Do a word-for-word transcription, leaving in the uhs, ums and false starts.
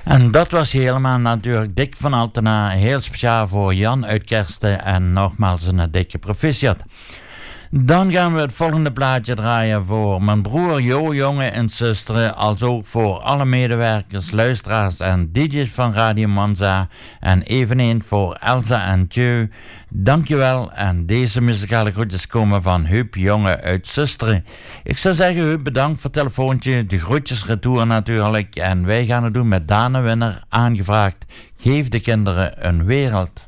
En dat was helemaal natuurlijk Dick van Altena, heel speciaal voor Jan uit Kersten en nogmaals een dikke proficiat. Dan gaan we het volgende plaatje draaien voor mijn broer Jo, jongen en zusteren, als ook voor alle medewerkers, luisteraars en D J's van Radio Monza en eveneens voor Elsa en Tjeu. Dankjewel en deze muzikale groetjes komen van Huub, jongen uit Zusteren. Ik zou zeggen Huub, bedankt voor het telefoontje, de groetjes retour natuurlijk en wij gaan het doen met Dane Winner, aangevraagd. Geef de kinderen een wereld.